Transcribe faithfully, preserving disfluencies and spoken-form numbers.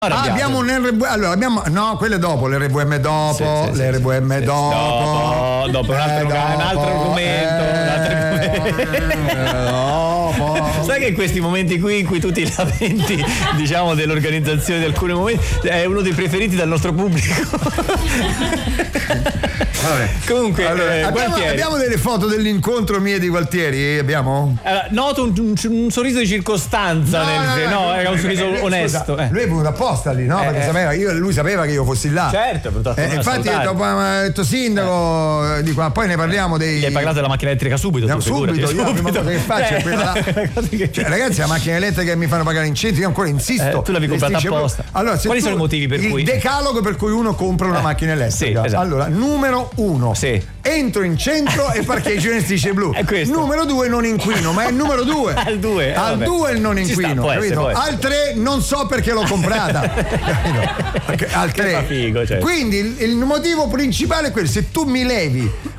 Ah, abbiamo un R V M, allora abbiamo, no, quelle dopo, l'R V M dopo, sì, sì, l'R V M sì, dopo, dopo, dopo un altro, eh, dopo, un altro argomento, eh, un altro argomento. Eh, dopo. Sai che in questi momenti qui in cui tu ti lamenti, diciamo, dell'organizzazione di alcuni momenti, è uno dei preferiti dal nostro pubblico. Vabbè. Comunque, allora, eh, abbiamo, abbiamo delle foto dell'incontro mie di Gualtieri? Abbiamo? Allora, noto un, un, un sorriso di circostanza, no, nel, no, no, no, era un sorriso lui, onesto. Scusa, eh. Lui è venuto apposta lì, no? Eh, Perché eh. sapeva, io, lui sapeva che io fossi là. Certo, eh, infatti dopo ha detto sindaco, eh. dico, poi ne parliamo dei. Gli hai parlato della macchina elettrica subito? No, tu, subito, io subito. la prima cosa che faccio è quella là. che... Cioè, ragazzi, la macchina elettrica che mi fanno pagare in cento, io ancora insisto. Eh, tu l'avevi comprata apposta. Allora, se quali tu, sono i motivi per il cui? Il decalogo per cui uno compra una eh, macchina elettrica. Sì, esatto. Allora, numero uno. Sì. Entro in centro e parcheggio in strisce blu. Numero due, non inquino, ma è il numero due. Al due. Eh, Al due il non inquino. Sta, capito? Essere, al tre non so perché l'ho comprata. Al tre. Figo, cioè. Quindi il, il motivo principale è quello: se tu mi levi